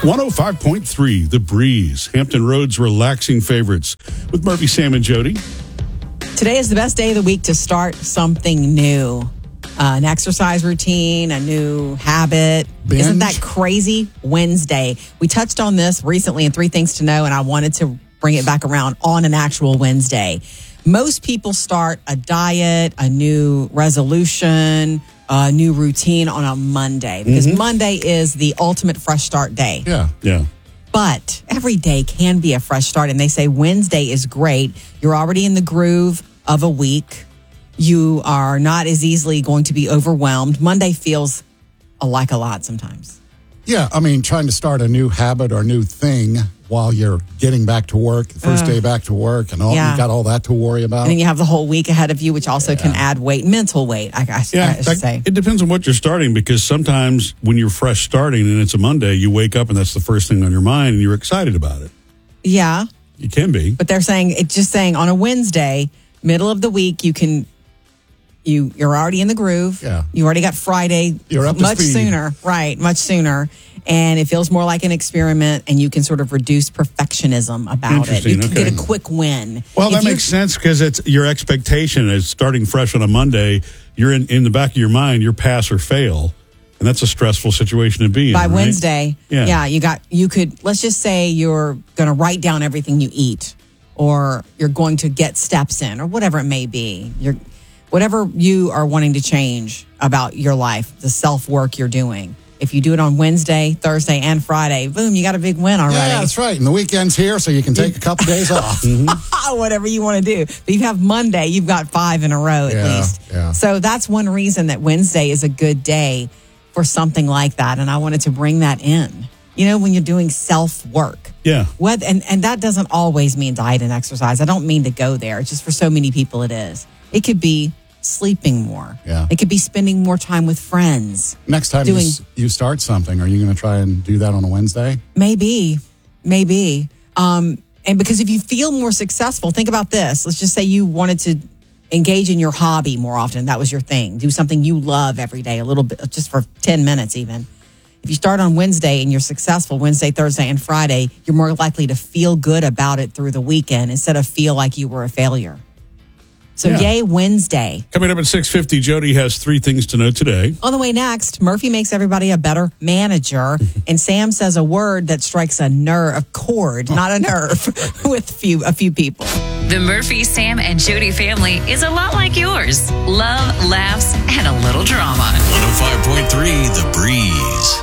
105.3, The Breeze, Hampton Roads relaxing favorites with Murphy, Sam, and Jody. Today is the best day of the week to start something new. An exercise routine, a new habit. Binge. Isn't that crazy? Wednesday. We touched on this recently in 3 Things to Know, and I wanted to bring it back around on an actual Wednesday. Most people start a diet, a new resolution, a new routine on a Monday because Monday is the ultimate fresh start day. Yeah. But every day can be a fresh start. And they say Wednesday is great. You're already in the groove of a week. You are not as easily going to be overwhelmed. Monday feels like a lot sometimes. Yeah, I mean, trying to start a new habit or new thing while you're getting back to work, the first day back to work, and all you got all that to worry about. And then you have the whole week ahead of you, which also can add weight, mental weight, I should say. It depends on what you're starting, because sometimes when you're fresh starting and it's a Monday, you wake up and that's the first thing on your mind and you're excited about it. Yeah. You can be. But they're saying, it's just saying on a Wednesday, middle of the week, you're already in the groove. Yeah. You already got Friday. You're up to much speed. sooner. Right. Much sooner. And it feels more like an experiment, and you can sort of reduce perfectionism about it. You can Okay. get a quick win. Well, If that makes sense, because it's your expectation is starting fresh on a Monday. You're in the back of your mind, you're pass or fail. And that's a stressful situation to be in. By right? Wednesday, Yeah. you could, let's just say you're going to write down everything you eat, or you're going to get steps in, or whatever it may be. Whatever you are wanting to change about your life, the self-work you're doing. If you do it on Wednesday, Thursday, and Friday, boom, you got a big win already. Yeah, that's right. And the weekend's here, so you can take a couple days off. Whatever you want to do. But you have Monday, you've got 5 in a row at least. Yeah. So that's one reason that Wednesday is a good day for something like that. And I wanted to bring that in. You know, when you're doing self-work. Yeah. And that doesn't always mean diet and exercise. I don't mean to go there. It's just for so many people it is. It could be sleeping more. Yeah. It could be spending more time with friends. Next time you start something, are you going to try and do that on a Wednesday? Maybe. And because if you feel more successful, think about this. Let's just say you wanted to engage in your hobby more often. That was your thing. Do something you love every day, a little bit, just for 10 minutes even. If you start on Wednesday and you're successful, Wednesday, Thursday, and Friday, you're more likely to feel good about it through the weekend instead of feel like you were a failure. So yay, Wednesday. Coming up at 6:50, Jody has 3 things to know today. On the way next, Murphy makes everybody a better manager, and Sam says a word that strikes a chord, not a nerve, with a few people. The Murphy, Sam, and Jody family is a lot like yours. Love, laughs, and a little drama. 105.3 The Breeze.